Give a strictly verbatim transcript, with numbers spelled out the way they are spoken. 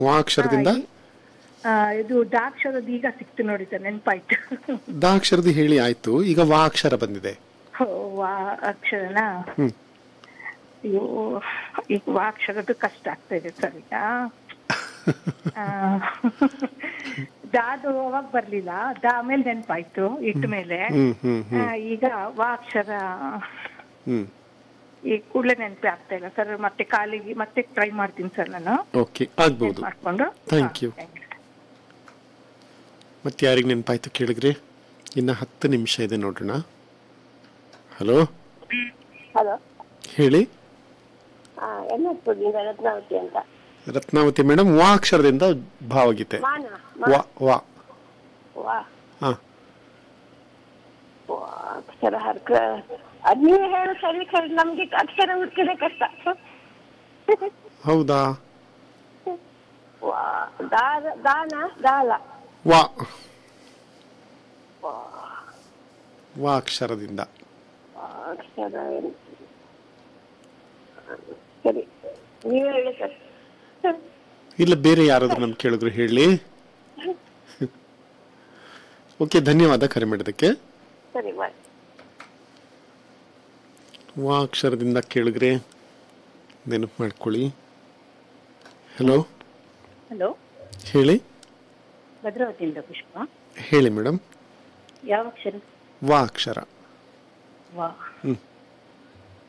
ವಾ ಆ, ಅಕ್ಷರದಿಂದ ಈ- ಆ, ಇದು ದಾಕ್ಷರದ ಈಗ ಸಿಕ್ತು ನೋಡಿ ಸರ್, ನೆನಪಾಯ್ತು. ದ ಅಕ್ಷರದ ಹೇಳಿ ಆಯ್ತು, ಈಗ ವಾ ಅಕ್ಷರ ಬಂದಿದೆ. ಹೋ, ವಾ ಅಕ್ಷರನಾ? ಹ್ಮ್ ಅಯ್ಯೋ, ಈಗ ವಾ ಅಕ್ಷರದ್ದು ಕಷ್ಟ ಆಗ್ತಾ ಇದೆ ಸರ್ ಈಗ. ಆ, ದಾದು ಅವಾಗ ಬರ್ಲಿಲ್ಲ, ದ ಆಮೇಲೆ ನೆನಪಾಯ್ತು ಇಟ್ಟ ಮೇಲೆ. ಹ್ಮ್ ಹ್ಮ್ ಆ, ಹ್ಮ್ ಈಗ ವಾ ಅಕ್ಷರ ಹ್ಮ್ ಈ ಕೂಡಲೇ ನೆನಪೇ ಆಗ್ತಾ ಇಲ್ಲ ಸರ್. ಮತ್ತೆ ಕಾಲಿಗೆ ಮತ್ತೆ ಟ್ರೈ ಮಾಡ್ತೀನಿ ಸರ್ ನಾನು, ಓಕೆ, ಆಗ್ಬಹುದು. ನೆನ್ಪ್ ಮಾಡ್ಕೊಂಡು. Thank you. Thank you. ಮತ್ತೆ ಯಾರಿಗೆ ನೆನಪಾಯ್ತು ಕೇಳಿದ್ರಿ? ಇನ್ನು ಹತ್ತು ನಿಮಿಷ ಇದೆ ನೋಡೋಣ. ಹಲೋ, ಹಲೋ, ಹೇಳಿ. ಎನ್ ಎಸ್ ರತ್ನಾವತಿ ಅಂತ. ರತ್ನಾವತಿ ಮೇಡಮ್, ವಾ ಅಕ್ಷರದಿಂದ ಭಾವಗೀತೆ. ಮಾನ ವಾ ವಾ ವಾ ಹಾ ವಾ ಅಕ್ಷರ ಹರ್ಕ ಅದ್ ನೀವು ಹೇಳು ಸರಿ ಸರಿ, ನಮ್ಗೆ ಅಕ್ಷರ ಹುಡುಕಿದೆ ಕಷ್ಟ. ಹೌದಾ? ವಾ ದಾರ ದಾನ ದಾಲ ವಾ ವಾ ವಾ ಅಕ್ಷರದಿಂದ. ವಾ ಅಕ್ಷರ ಏನು? ಸರಿ, ನೀವೇ ಹೇಳಿ ಸರ್. ಇಲ್ಲ, ಬೇರೆ ಯಾರಾದ್ರೂ ನಮ್ಗೆ ಕೇಳಿದ್ರು ಹೇಳಿ. ಓಕೆ, ಧನ್ಯವಾದ ಕರೆ ಮಾಡಿದ್ದಕ್ಕೆ. ಸರಿ, ಬಾಯ್. ವಾ ಅಕ್ಷರದಿಂದ ಕೇಳಿದ್ರೆ ನೆನಪು ಮಾಡ್ಕೊಳ್ಳಿ. ಹಲೋ, ಹಲೋ, ಹೇಳಿ. ಭದ್ರಾವತಿಯಿಂದ ಪುಷ್ಪ. ಹೇಳಿ ಮೇಡಮ್. ಯಾವ ಅಕ್ಷರ? ವಾ ಅಕ್ಷರ. ವಾ. ಹ್ಮ್